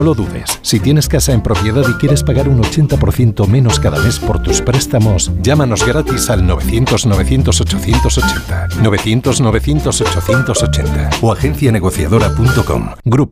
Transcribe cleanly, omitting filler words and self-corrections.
No lo dudes. Si tienes casa en propiedad y quieres pagar un 80% menos cada mes por tus préstamos, llámanos gratis al 900-900-880, 900-900-880 o agencianegociadora.com. Grupo